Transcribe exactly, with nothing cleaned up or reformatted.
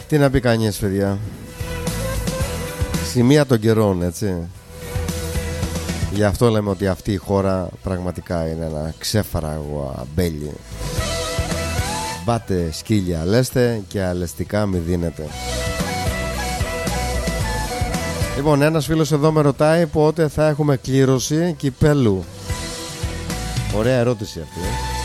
Τι να πει κανείς, παιδιά. Σημεία των καιρών, έτσι. Γι' αυτό λέμε ότι αυτή η χώρα πραγματικά είναι ένα ξέφραγο αμπέλι. Μπάτε σκύλια, λέστε, και αλεστικά μη δίνετε. Λοιπόν, ένας φίλος εδώ με ρωτάει πότε θα έχουμε κλήρωση κυπέλου. Ωραία ερώτηση αυτή.